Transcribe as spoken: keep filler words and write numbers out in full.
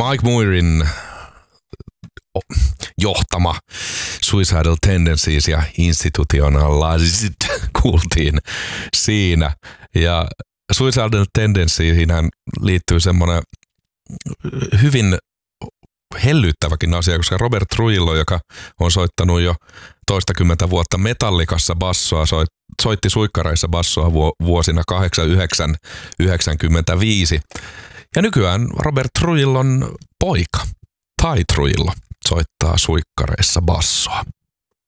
Mike Muirin johtama Suicidal Tendencies ja Institutionalized kuultiin siinä. Ja Suicidal Tendencyhän liittyy semmoinen hyvin hellyttäväkin asia, koska Robert Trujillo, joka on soittanut jo toistakymmentä vuotta Metallicassa bassoa, soitti suikkareissa bassoa vuosina kahdeksankymmentäyhdeksän yhdeksänkymmentäviisi. Ja nykyään Robert Trujillon poika, Ty Trujillo, soittaa suikkareissa bassoa.